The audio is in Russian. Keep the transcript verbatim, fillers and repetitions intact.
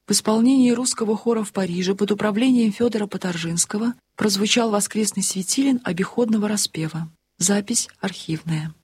В исполнении русского хора в Париже под управлением Федора Поторжинского прозвучал воскресный светилин обиходного распева. Запись архивная.